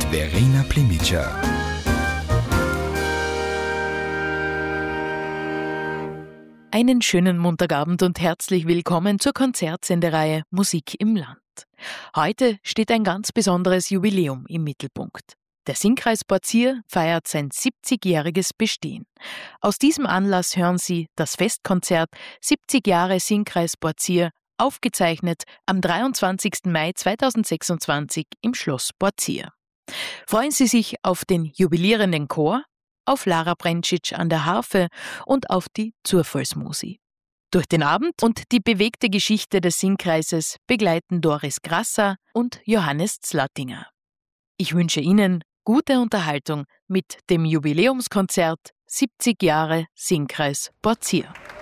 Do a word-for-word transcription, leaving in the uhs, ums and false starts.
Verena Plimica. Einen schönen Montagabend und herzlich willkommen zur Konzertsendereihe Musik im Land. Heute steht ein ganz besonderes Jubiläum im Mittelpunkt. Der Singkreis Borzys feiert sein siebzigjähriges Bestehen. Aus diesem Anlass hören Sie das Festkonzert siebzig Jahre Singkreis Borzys, aufgezeichnet am dreiundzwanzigsten Mai zweitausendsechsundzwanzig im Schloss Borzys. Freuen Sie sich auf den jubilierenden Chor, auf Lara Brentschitsch an der Harfe und auf die Zufallsmusik. Durch den Abend und die bewegte Geschichte des Singkreises begleiten Doris Grasser und Johannes Zlattinger. Ich wünsche Ihnen gute Unterhaltung mit dem Jubiläumskonzert siebzig Jahre Singkreis Borzys.